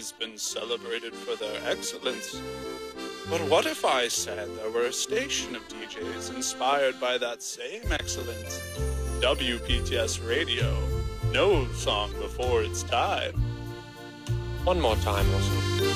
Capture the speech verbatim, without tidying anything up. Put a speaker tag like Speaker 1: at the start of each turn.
Speaker 1: always been celebrated for their excellence. But what if I said there were a station of D Js inspired by that same excellence? W P T S Radio. No song before its time.
Speaker 2: One more time, Wilson.